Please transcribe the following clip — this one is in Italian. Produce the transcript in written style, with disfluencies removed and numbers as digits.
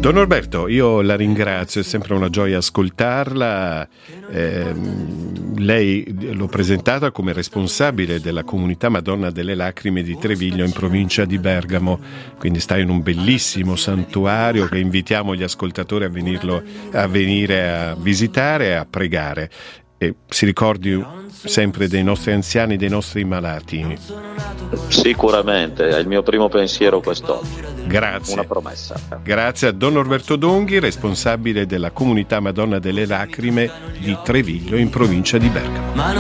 Don Norberto, io la ringrazio, è sempre una gioia ascoltarla. Lei l'ho presentata come responsabile della comunità Madonna delle Lacrime di Treviglio in provincia di Bergamo, quindi sta in un bellissimo santuario che invitiamo gli ascoltatori a venire a visitare e a pregare. E si ricordi sempre dei nostri anziani, dei nostri malati. Sicuramente, è il mio primo pensiero quest'oggi. Grazie. Una promessa. Grazie a Don Norberto Donghi, responsabile della comunità Madonna delle Lacrime di Treviglio in provincia di Bergamo.